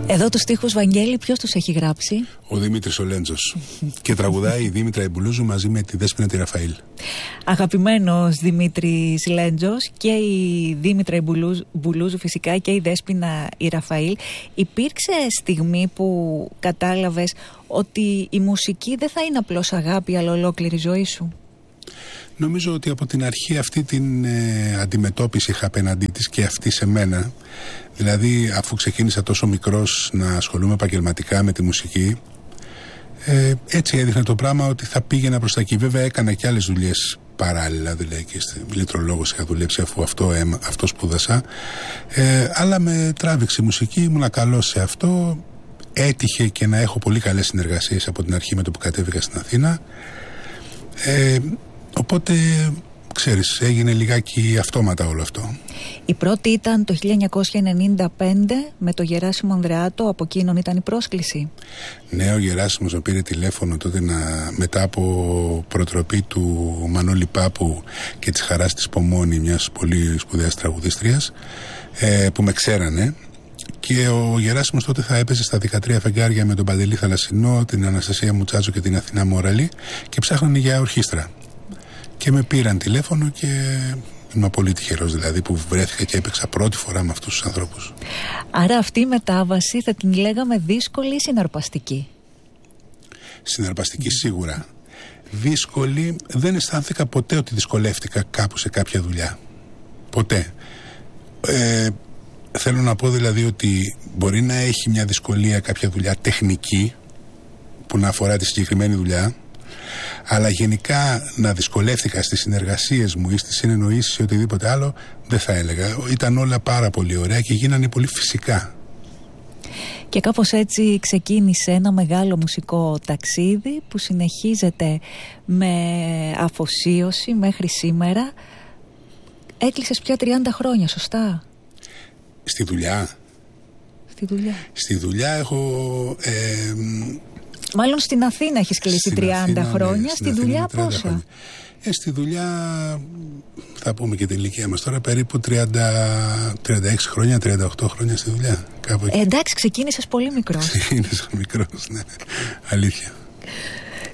Εδώ τους στίχους, Βαγγέλη, ποιος τους έχει γράψει? Ο Δημήτρης ο Λέντζος. Και τραγουδάει η Δήμητρα Ιμπουλούζου μαζί με τη Δέσποινα τη Ραφαήλ. Αγαπημένος Δημήτρης Λέντζος και η Δήμητρα Ιμπουλούζου φυσικά και η Δέσποινα η Ραφαήλ. Υπήρξε στιγμή που κατάλαβες ότι η μουσική δεν θα είναι απλώς αγάπη αλλά ολόκληρη ζωή σου? Νομίζω ότι από την αρχή αυτή την αντιμετώπιση είχα απέναντί της και αυτή σε μένα. Δηλαδή, αφού ξεκίνησα τόσο μικρός να ασχολούμαι επαγγελματικά με τη μουσική, έτσι έδειχνε το πράγμα ότι θα πήγαινα προς τα εκεί. Βέβαια έκανα και άλλες δουλειές παράλληλα, δηλαδή και ηλεκτρολόγος είχα δουλέψει αφού αυτό σπούδασα, αλλά με τράβηξε η μουσική, ήμουνα καλός σε αυτό. Έτυχε και να έχω πολύ καλές συνεργασίες από την αρχή με το που κατέβηκα στην Αθήνα. Οπότε, ξέρεις, έγινε λιγάκι αυτόματα όλο αυτό. Η πρώτη ήταν το 1995 με το Γεράσιμο Ανδρεάτο, από εκείνον ήταν η πρόσκληση. Ναι, ο Γεράσιμος με πήρε τηλέφωνο τότε μετά από προτροπή του Μανώλη Πάπου και της Χαράς της Πομόνη, μιας πολύ σπουδαίας τραγουδίστριας, που με ξέρανε. Και ο Γεράσιμος τότε θα έπαιζε στα 13 φεγγάρια με τον Παντελή Θαλασσινό, την Αναστασία Μουτσάτσο και την Αθηνά Μόραλη και ψάχνανε για ορχήστρα. Και με πήραν τηλέφωνο και είμαι πολύ τυχερός δηλαδή που βρέθηκα και έπαιξα πρώτη φορά με αυτούς τους ανθρώπους. Άρα αυτή η μετάβαση θα την λέγαμε δύσκολη ή συναρπαστική? Συναρπαστική σίγουρα. Δύσκολη, δεν αισθάνθηκα ποτέ ότι δυσκολεύτηκα κάπου σε κάποια δουλειά. Ποτέ. Θέλω να πω δηλαδή ότι μπορεί να έχει μια δυσκολία κάποια δουλειά τεχνική που να αφορά τη συγκεκριμένη δουλειά, αλλά γενικά να δυσκολεύτηκα στις συνεργασίες μου ή στις συνεννοήσεις ή οτιδήποτε άλλο δεν θα έλεγα. Ήταν όλα πάρα πολύ ωραία και γίνανε πολύ φυσικά. Και κάπως έτσι ξεκίνησε ένα μεγάλο μουσικό ταξίδι που συνεχίζεται με αφοσίωση μέχρι σήμερα. Έκλεισες πια 30 χρόνια, σωστά? Στη δουλειά. Στη δουλειά έχω... Μάλλον στην Αθήνα έχεις κλείσει 30 χρόνια, ναι, στη δουλειά πόσα? Στη δουλειά, θα πούμε και την ηλικία μας τώρα, περίπου 36 χρόνια, 38 χρόνια στη δουλειά. Εντάξει, ξεκίνησες πολύ μικρός. Ξεκίνησα μικρός, ναι, αλήθεια.